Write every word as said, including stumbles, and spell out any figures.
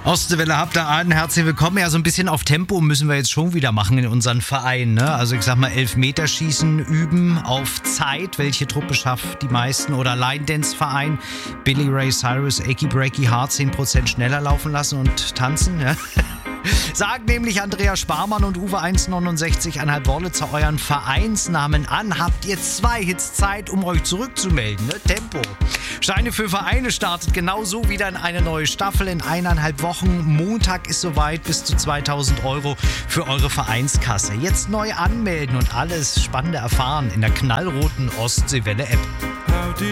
Ostseewelle, habt ihr an, herzlich willkommen. Ja, so ein bisschen auf Tempo müssen wir jetzt schon wieder machen in unseren Verein. Ne? Also ich sag mal, Elfmeterschießen üben auf Zeit. Welche Truppe schafft die meisten? Oder Line-Dance-Verein, Billy Ray Cyrus, Achy Breaky Heart zehn Prozent schneller laufen lassen und tanzen. Ja? Sagt nämlich Andreas Sparmann und Uwe eins neunundsechzig Komma fünf Wollitzer euren Vereinsnamen an. Habt ihr zwei Hits Zeit, um euch zurückzumelden. Ne? Tempo. Steine für Vereine startet genauso wieder in eine neue Staffel in eineinhalb Wochen. Montag ist soweit, bis zu zweitausend Euro für eure Vereinskasse. Jetzt neu anmelden und alles Spannende erfahren in der knallroten Ostseewelle-App.